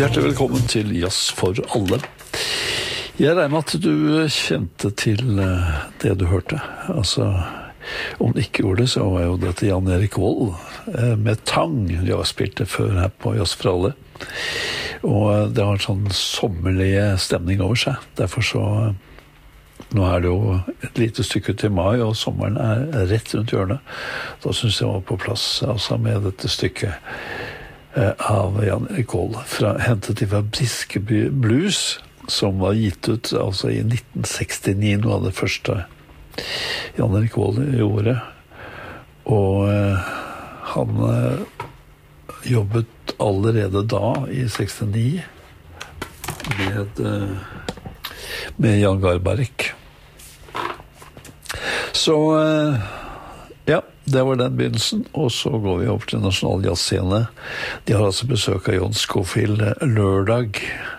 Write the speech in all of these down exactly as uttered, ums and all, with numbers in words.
Hjertelig velkommen til Jazz for alle. Jeg regner med at du kjente til det du hørte. Altså, om du ikke gjorde det, så var jo dette Jan Erik Vold med Tang. De har spilt det før her på Jazz for alle. Og det har en sånn sommerlig stemning over seg. Derfor så, nå er det jo et lite stykke til mai, og sommeren er rett rundt hjørnet. Da synes jeg var på plass, altså med dette stykket av Jan Erik Vold, fra, hentet fra Briskeby Blues, som var gitt ut altså i nitten sekstini, noe av det første Jan Erik Vold gjorde. Og eh, han eh, jobbet allerede da, i sekstini, med, eh, med Jan Garbarek. Så eh, ja, det var den begynnelsen, og så går vi opp til Nasjonal Jazzscene. De har altså besøk av John Scofield lørdag,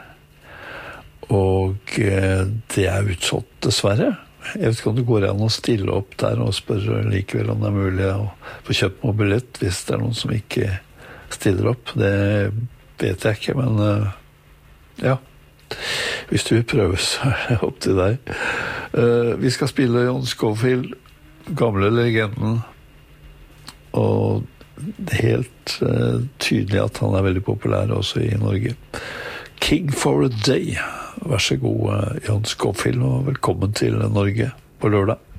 og eh, det er utsolgt dessverre. Jeg vet ikke om det går an å stille opp der og spørre likevel om det er mulig å få kjøpt mobilett hvis det er noen som ikke stiller opp. Det vet jeg ikke, men eh, ja, hvis du vil prøve så er det opp til deg. Uh, vi skal spille John Scofield, gamle legenden, og det er helt uh, tydelig at han er veldig populær også i Norge. King for a Day. Vær så god, uh, John Scofield, og velkommen til Norge på lørdag.